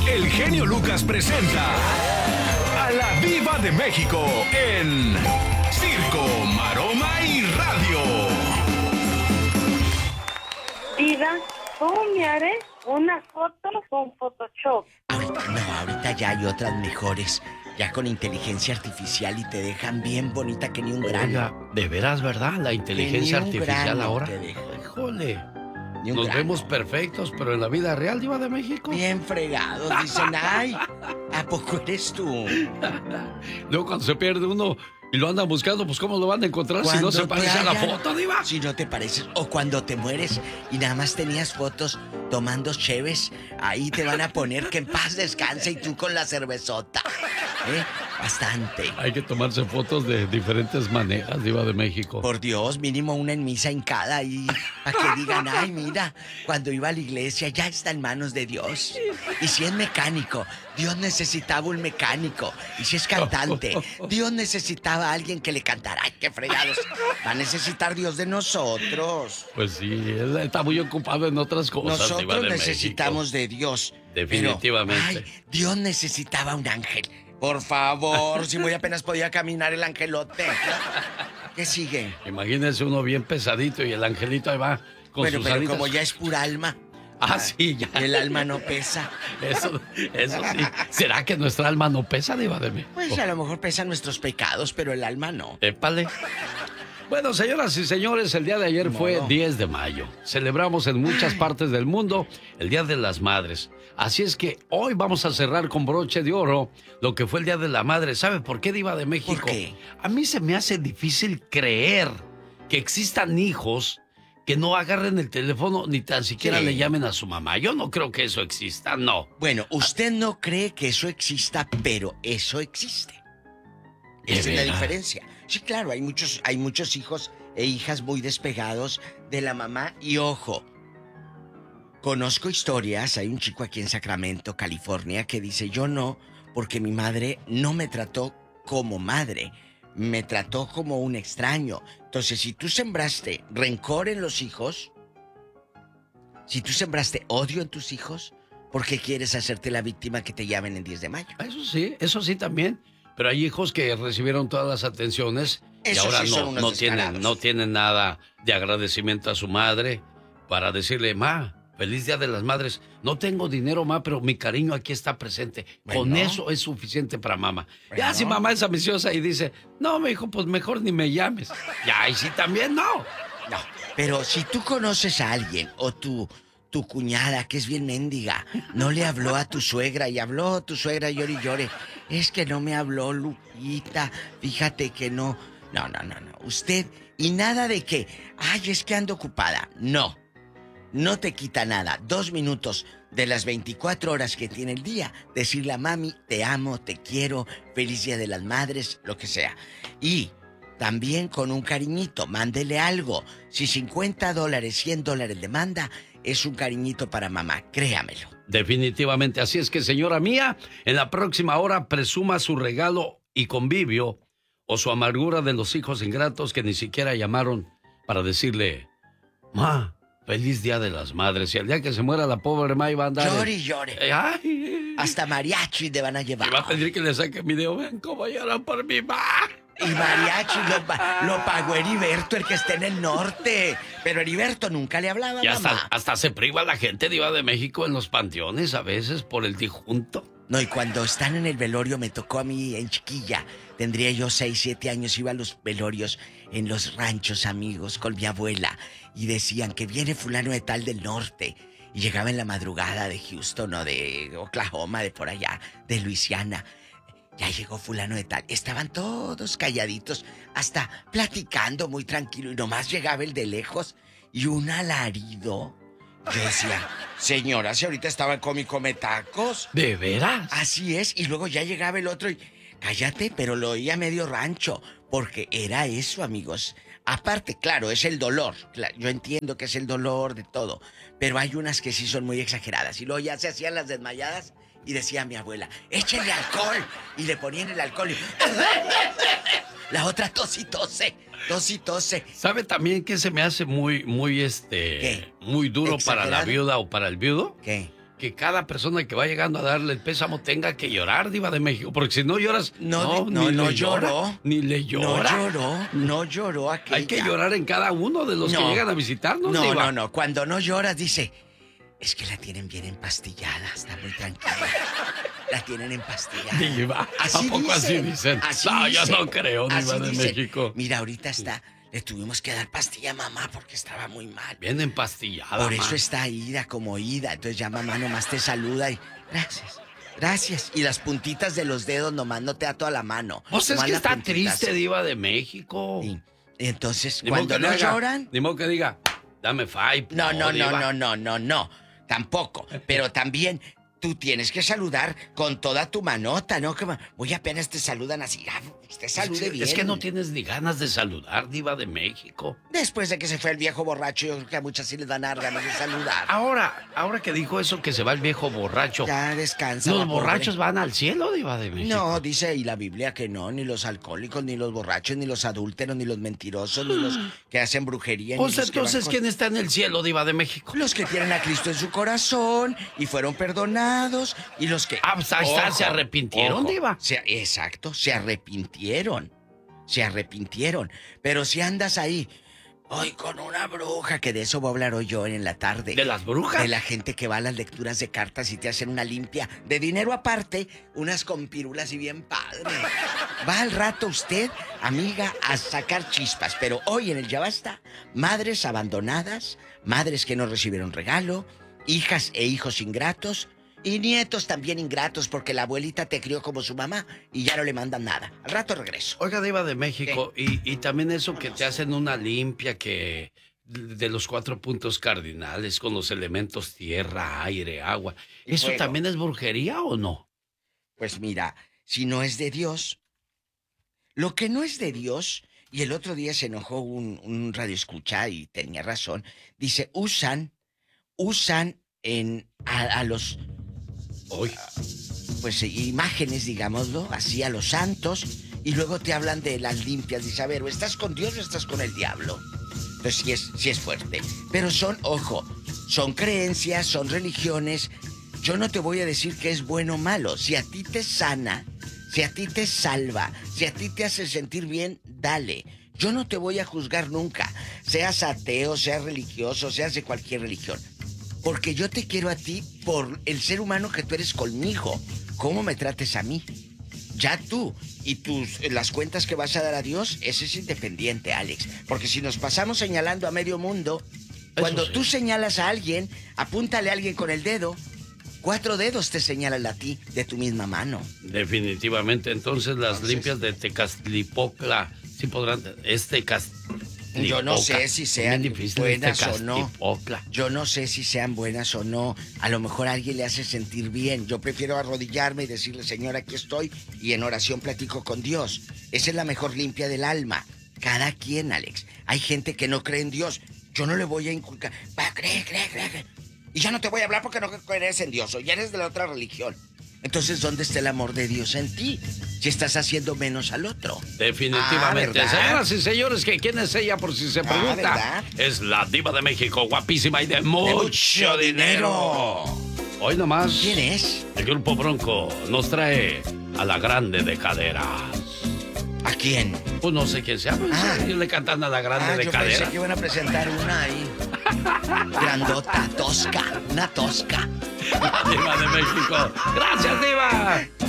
el genio Lucas presenta a la Viva de México en Circo, Maroma y Radio. Diva, ¿cómo me haré una foto con Photoshop? Ahorita ya hay otras mejores, ya con inteligencia artificial y te dejan bien bonita que ni un grano. Oiga, de veras, ¿verdad? La inteligencia artificial ahora. Híjole. Nos vemos perfectos, pero en la vida real, Diva de México. Bien fregados, dicen, ay, ¿a poco eres tú? Luego cuando se pierde uno y lo andan buscando, pues ¿cómo lo van a encontrar si no se parece a la foto, Diva? Si no te pareces, o cuando te mueres y nada más tenías fotos tomando cheves, ahí te van a poner que en paz descanse y tú con la cervezota. Bastante. Hay que tomarse fotos de diferentes maneras, Diva de México. Por Dios, mínimo una en misa hincada ahí, para que digan, ay, mira, cuando iba a la iglesia ya está en manos de Dios. Y si es mecánico, Dios necesitaba un mecánico. Y si es cantante, Dios necesitaba a alguien que le cantara. Ay, qué fregados. Va a necesitar Dios de nosotros. Pues sí, él está muy ocupado en otras cosas, nosotros Diva de necesitamos México. de Dios. Definitivamente. Pero, ay, Dios necesitaba un ángel. Por favor, si muy apenas podía caminar el angelote. ¿Qué sigue? Imagínense uno bien pesadito y el angelito ahí va con sus pero alitas. como ya es pura alma. Sí, ya. El alma no pesa. Eso sí. ¿Será que nuestra alma no pesa, Diva de México? Pues a lo mejor pesan nuestros pecados, pero el alma no. Épale. Bueno, señoras y señores, el día de ayer fue 10 de mayo. Celebramos en muchas partes del mundo el Día de las Madres. Así es que hoy vamos a cerrar con broche de oro lo que fue el Día de la Madre. ¿Sabe por qué, Diva de México? ¿Por qué? A mí se me hace difícil creer que existan hijos que no agarren el teléfono ni tan siquiera le llamen a su mamá. Yo no creo que eso exista, no. Bueno, usted no cree que eso exista, pero eso existe. Esa es la diferencia. Sí, claro, hay muchos hijos e hijas muy despegados de la mamá. Y ojo, conozco historias. Hay un chico aquí en Sacramento, California, que dice, yo no, porque mi madre no me trató como madre, me trató como un extraño. Entonces, si tú sembraste rencor en los hijos, si tú sembraste odio en tus hijos, ¿por qué quieres hacerte la víctima que te llamen en 10 de mayo? Eso sí también. Pero hay hijos que recibieron todas las atenciones y ahora no tienen nada de agradecimiento a su madre para decirle, ma, feliz Día de las Madres. No tengo dinero, ma, pero mi cariño aquí está presente. Bueno, con eso es suficiente para mamá. Bueno. Ya si mamá es ambiciosa y dice, no, mi hijo, pues mejor ni me llames. Ya, y sí también no. No, pero si tú conoces a alguien o tu cuñada, que es bien mendiga, no le habló a tu suegra y habló a tu suegra llore y llore. Es que no me habló Lupita, fíjate que no. No. Usted, y nada de que, ay, es que ando ocupada. No te quita nada. 2 minutos de las 24 horas que tiene el día, decirle a mami, te amo, te quiero, feliz Día de las Madres, lo que sea. Y también con un cariñito, mándele algo. Si $50, $100 le manda, es un cariñito para mamá, créamelo. Definitivamente, así es que, señora mía, en la próxima hora presuma su regalo y convivio o su amargura de los hijos ingratos que ni siquiera llamaron para decirle, ma, feliz Día de las Madres. Y al día que se muera la pobre ma iba a andar... Llore y llore. Hasta mariachi te van a llevar. Y va a pedir que le saque video. Ven cómo lloran por mi ma. Y mariachi lo pagó Heriberto, el que está en el norte. Pero Heriberto nunca le hablaba a mamá. Hasta se priva la gente, Diva de México, en los panteones a veces por el difunto. No, y cuando están en el velorio, me tocó a mí en chiquilla. Tendría yo 6, 7 años, iba a los velorios en los ranchos, amigos, con mi abuela. Y decían que viene fulano de tal del norte. Y llegaba en la madrugada de Houston o de Oklahoma, de por allá, de Luisiana. Ya llegó fulano de tal. Estaban todos calladitos, hasta platicando muy tranquilo. Y nomás llegaba el de lejos y un alarido. Yo decía, señora, si ahorita estaba el come tacos. ¿De veras? Así es. Y luego ya llegaba el otro y... Cállate, pero lo oía medio rancho. Porque era eso, amigos. Aparte, claro, es el dolor. Yo entiendo que es el dolor de todo. Pero hay unas que sí son muy exageradas. Y luego ya se hacían las desmayadas. Y decía mi abuela, échenle alcohol. Y le ponían el alcohol y... La otra tos y tose. ¿Sabe también que se me hace muy ¿Qué? muy duro para la viuda o para el viudo? ¿Qué? que cada persona que va llegando a darle el pésamo tenga que llorar, Diva de México, porque si no lloras, no lloró. Ni le llora. No lloró aquella. Hay que llorar en cada uno de los que llegan a visitarnos, Diva. No. Cuando no lloras, dice, es que la tienen bien empastillada, está muy tranquila. La tienen empastillada. Diva, ¿a poco así dicen? Yo no creo, Diva de México. Mira, ahorita le tuvimos que dar pastilla a mamá porque estaba muy mal. Bien empastillada. Por eso está ida como ida. Entonces ya mamá nomás te saluda y gracias. Y las puntitas de los dedos nomás no te da toda la mano. Pues es que está triste, Diva de México. Sí. Entonces, cuando no lloran... Ni modo que diga, dame five. No. Tampoco. Pero también... Tú tienes que saludar con toda tu manota, ¿no? Que muy apenas te saludan así. Usted salude bien. Es que no tienes ni ganas de saludar, Diva de México. Después de que se fue el viejo borracho, yo creo que a muchas sí les dan ganas de saludar. Ahora que dijo eso, que se va el viejo borracho. Ya descansa. ¿Los borrachos van al cielo, Diva de México? No, dice ahí la Biblia que no, ni los alcohólicos, ni los borrachos, ni los adúlteros, ni los mentirosos, ni los que hacen brujería. Pues entonces, ¿quién está en el cielo, Diva de México? Los que tienen a Cristo en su corazón y fueron perdonados. Y los que... se arrepintieron, Diva. Exacto, se arrepintieron. Pero si andas ahí, hoy con una bruja, que de eso voy a hablar hoy yo en la tarde. ¿De las brujas? De la gente que va a las lecturas de cartas y te hacen una limpia de dinero aparte, unas con pirulas y bien padre. Va al rato usted, amiga, a sacar chispas. Pero hoy en el Ya Basta, madres abandonadas, madres que no recibieron regalo, hijas e hijos ingratos, y nietos también ingratos porque la abuelita te crió como su mamá y ya no le mandan nada. Al rato regreso. Oiga, Diva de México, y también eso que te hacen una limpia que de los 4 puntos cardinales con los elementos tierra, aire, agua. ¿Eso fuego también es brujería o no? Pues mira, si no es de Dios, lo que no es de Dios, y el otro día se enojó un radioescucha y tenía razón, dice, usan a los... pues imágenes, digámoslo, así a los santos, y luego te hablan de las limpias. Dice, a ver, ¿o estás con Dios o estás con el diablo? Entonces sí es fuerte. Pero son creencias, son religiones. Yo no te voy a decir que es bueno o malo. Si a ti te sana, si a ti te salva, si a ti te hace sentir bien, dale. Yo no te voy a juzgar nunca. Seas ateo, seas religioso, seas de cualquier religión. Porque yo te quiero a ti por el ser humano que tú eres conmigo. ¿Cómo me trates a mí? Ya tú y las cuentas que vas a dar a Dios, ese es independiente, Alex. Porque si nos pasamos señalando a medio mundo, cuando tú señalas a alguien, apúntale a alguien con el dedo, 4 dedos te señalan a ti de tu misma mano. Definitivamente, entonces las limpias de Tecaztlipocla, sí podrán... Yo no sé si sean buenas o no. Yo no sé si sean buenas o no. A lo mejor a alguien le hace sentir bien. Yo prefiero arrodillarme y decirle, Señor, aquí estoy, y en oración platico con Dios. Esa es la mejor limpia del alma. Cada quien, Alex. Hay gente que no cree en Dios. Yo no le voy a inculcar. Cree. Y ya no te voy a hablar porque no crees en Dios, o ya eres de la otra religión. Entonces, ¿dónde está el amor de Dios en ti? Si estás haciendo menos al otro. Definitivamente. Señoras y señores, ¿quién es ella por si se pregunta? ¿Verdad? Es la Diva de México, guapísima y de mucho dinero. Hoy nomás. ¿Quién es? El Grupo Bronco nos trae a la Grande de Caderas. ¿A quién? Pues no sé quién sea. Ellos le cantan a la Grande de Caderas. Yo pensé que iban a presentar una ahí. Grandota, tosca, una tosca. Diva de México. ¡Gracias, Diva!